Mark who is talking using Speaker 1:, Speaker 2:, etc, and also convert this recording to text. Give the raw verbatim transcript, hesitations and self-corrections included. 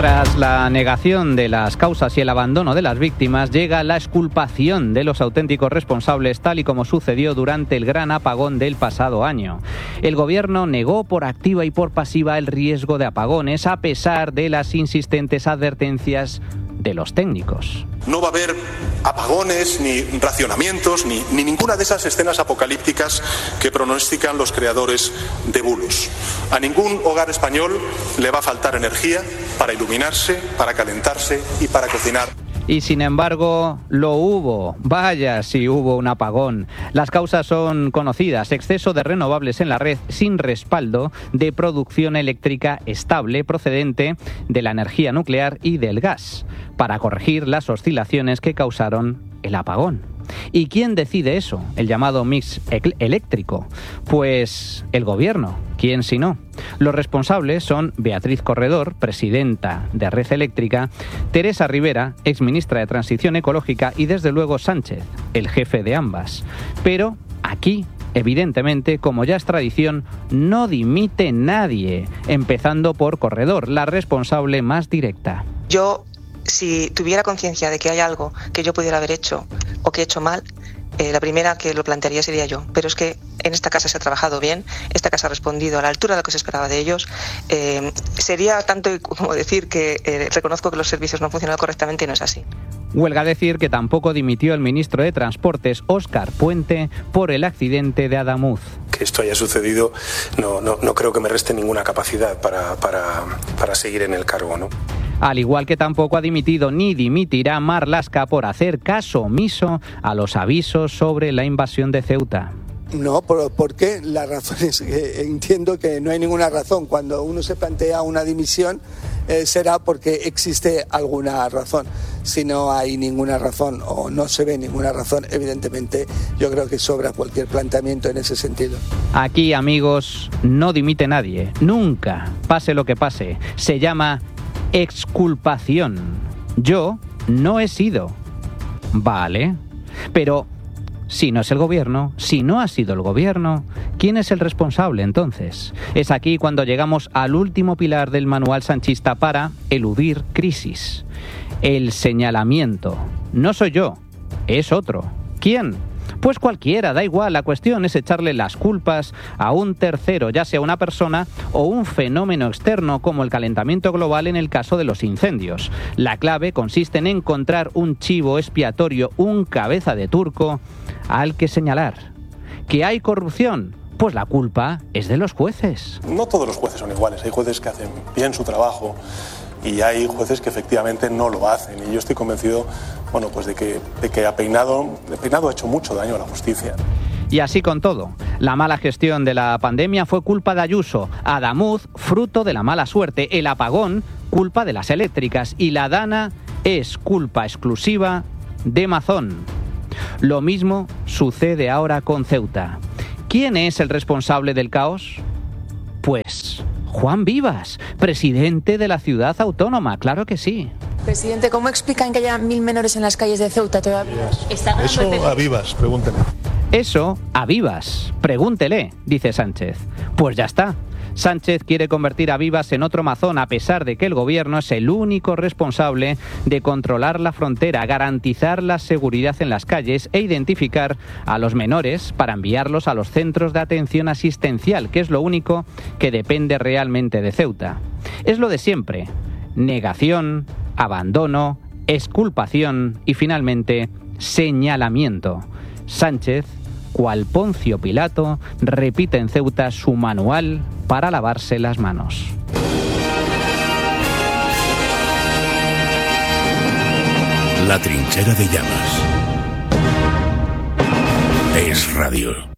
Speaker 1: Tras la negación de las causas y el abandono de las víctimas, llega la exculpación de los auténticos responsables, tal y como sucedió durante el gran apagón del pasado año. El gobierno negó por activa y por pasiva el riesgo de apagones, a pesar de las insistentes advertencias de los técnicos.
Speaker 2: No va a haber apagones, ni racionamientos, ni, ni ninguna de esas escenas apocalípticas que pronostican los creadores de bulos. A ningún hogar español le va a faltar energía para iluminarse, para calentarse y para cocinar.
Speaker 1: Y sin embargo, lo hubo. Vaya si hubo un apagón. Las causas son conocidas: exceso de renovables en la red sin respaldo de producción eléctrica estable procedente de la energía nuclear y del gas, para corregir las oscilaciones que causaron el apagón. ¿Y quién decide eso? El llamado mix eléctrico. Pues el gobierno. ¿Quién si no? Los responsables son Beatriz Corredor, presidenta de Red Eléctrica, Teresa Rivera, exministra de Transición Ecológica, y desde luego Sánchez, el jefe de ambas. Pero aquí, evidentemente, como ya es tradición, no dimite nadie, empezando por Corredor, la responsable más directa.
Speaker 3: Yo, si tuviera conciencia de que hay algo que yo pudiera haber hecho o que he hecho mal, eh, la primera que lo plantearía sería yo. Pero es que en esta casa se ha trabajado bien, esta casa ha respondido a la altura de lo que se esperaba de ellos. Eh, sería tanto como decir que eh, reconozco que los servicios no han funcionado correctamente, y no es así.
Speaker 1: Huelga decir que tampoco dimitió el ministro de Transportes, Óscar Puente, por el accidente de Adamuz.
Speaker 4: Que esto haya sucedido no, no, no creo que me reste ninguna capacidad para, para, para seguir en el cargo, ¿no?
Speaker 1: Al igual que tampoco ha dimitido ni dimitirá Marlaska por hacer caso omiso a los avisos sobre la invasión de Ceuta.
Speaker 5: No, porque la razón es que entiendo que no hay ninguna razón. Cuando uno se plantea una dimisión eh, será porque existe alguna razón. Si no hay ninguna razón o no se ve ninguna razón, evidentemente yo creo que sobra cualquier planteamiento en ese sentido.
Speaker 1: Aquí, amigos, no dimite nadie, nunca, pase lo que pase. Se llama exculpación. Yo no he sido. Vale, pero si no es el gobierno, si no ha sido el gobierno, ¿quién es el responsable entonces? Es aquí cuando llegamos al último pilar del manual sanchista para eludir crisis: el señalamiento. No soy yo, es otro. ¿Quién? Pues cualquiera, da igual. La cuestión es echarle las culpas a un tercero, ya sea una persona o un fenómeno externo como el calentamiento global en el caso de los incendios. La clave consiste en encontrar un chivo expiatorio, un cabeza de turco al que señalar. ¿Que hay corrupción? Pues la culpa es de los jueces.
Speaker 2: No todos los jueces son iguales. Hay jueces que hacen bien su trabajo y hay jueces que efectivamente no lo hacen. Y yo estoy convencido, bueno, pues de que, de que a Peinado, de Peinado ha hecho mucho daño a la justicia.
Speaker 1: Y así con todo. La mala gestión de la pandemia fue culpa de Ayuso, Adamuz, fruto de la mala suerte, el apagón, culpa de las eléctricas, y la Dana es culpa exclusiva de Mazón. Lo mismo sucede ahora con Ceuta. ¿Quién es el responsable del caos? Pues Juan Vivas, presidente de la ciudad autónoma, claro que sí.
Speaker 6: Presidente, ¿cómo explican que haya mil menores en las calles de Ceuta todavía?
Speaker 7: Eso a Vivas, pregúntele.
Speaker 1: Eso a Vivas, pregúntele, dice Sánchez. Pues ya está. Sánchez quiere convertir a Vivas en otro Mazón, a pesar de que el gobierno es el único responsable de controlar la frontera, garantizar la seguridad en las calles e identificar a los menores para enviarlos a los centros de atención asistencial, que es lo único que depende realmente de Ceuta. Es lo de siempre: negación, abandono, exculpación y finalmente señalamiento. Sánchez, cual Poncio Pilato, repite en Ceuta su manual para lavarse las manos.
Speaker 8: La trinchera de llamas. Es radio.